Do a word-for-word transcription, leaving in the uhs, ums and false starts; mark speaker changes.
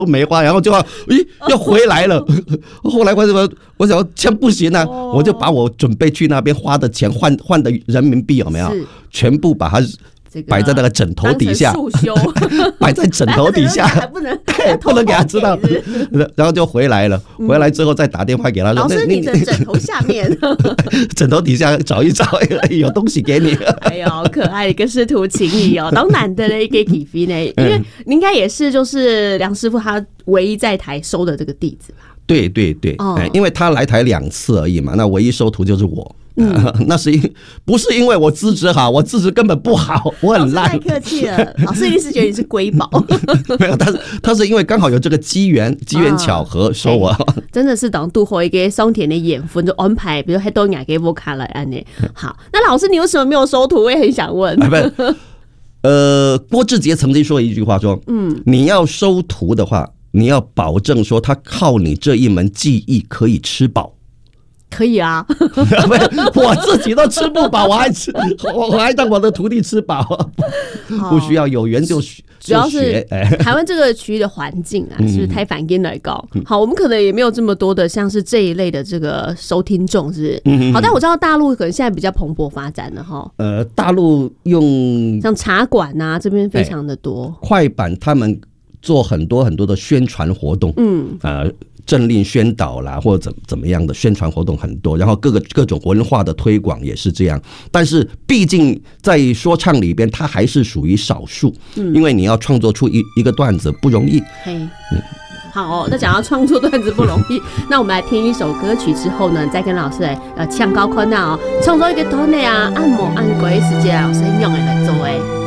Speaker 1: 梅花，然后就要咦要回来了。后来我怎么我想这样不行啊，哦、我就把我准备去那边花的钱换换的人民币有没有，全部把它。摆在那个枕头底下，摆在枕头底下，
Speaker 2: 还不能
Speaker 1: 不能给他知道，然后就回来了。回来之后再打电话给他说：“
Speaker 2: 老师，你的枕头下面，
Speaker 1: 枕头底下找一找，有东西给你。”
Speaker 2: 哎呦，好可爱的一个师徒情谊哦，当难得的一个体费呢，因为你应该也是就是梁师傅他唯一在台收的这个弟子吧？
Speaker 1: 对对对，哦、因为他来台两次而已嘛，那唯一收徒就是我。嗯、那是因不是因为我资质好，我资质根本不好，我很烂。
Speaker 2: 太客气了，老师一定是觉得你是瑰宝。
Speaker 1: 没有，他是他是因为刚好有这个机缘，机缘巧合收我、啊。
Speaker 2: 真的是当度后一个松田的缘分就安排，比如黑豆雅给我卡来安呢。好，那老师你为什么没有收徒？我也很想问。
Speaker 1: 不是，呃，郭志杰曾经说一句话说，嗯，你要收徒的话，你要保证说他靠你这一门技艺可以吃饱。
Speaker 2: 可以啊，
Speaker 1: 我自己都吃不饱，我还吃，我还让我的徒弟吃饱，不需要有缘就学。
Speaker 2: 主要是台湾这个区域的环境啊，是不是太反应来高？好，我们可能也没有这么多的像是这一类的这个收听众，是不是？好，但我知道大陆可能现在比较蓬勃发展了哈。
Speaker 1: 呃，大陆用
Speaker 2: 像茶馆啊这边非常的多，
Speaker 1: 快板他们做很多很多的宣传活动，嗯啊。呃政令宣导啦，或者怎怎么样的宣传活动很多，然后各个各种文化的推广也是这样。但是毕竟在说唱里边，它还是属于少数，嗯、因为你要创作出一一个段子不容易。嘿，
Speaker 2: 嗯，好、哦，那讲到创作段子不容易，那我们来听一首歌曲之后呢，再跟老师来呃唱高宽啊，创作一个团的啊，按摩按鬼时间，老师用的来做诶。